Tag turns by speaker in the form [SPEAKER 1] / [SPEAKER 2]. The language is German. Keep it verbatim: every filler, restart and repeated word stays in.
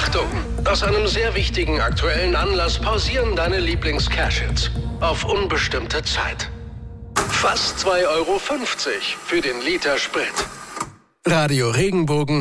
[SPEAKER 1] Achtung! Aus einem sehr wichtigen aktuellen Anlass pausieren deine Lieblings-Cash-Hits. Auf unbestimmte Zeit. Fast zwei Euro fünfzig für den Liter Sprit. Radio Regenbogen